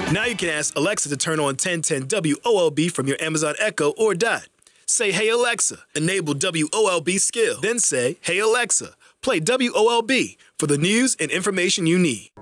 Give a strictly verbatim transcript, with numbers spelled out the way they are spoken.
Now you can ask Alexa to turn on ten ten W O L B from your Amazon Echo or Dot. Say, "Hey Alexa," enable W O L B skill. Then say, "Hey Alexa, play W O L B" for the news and information you need.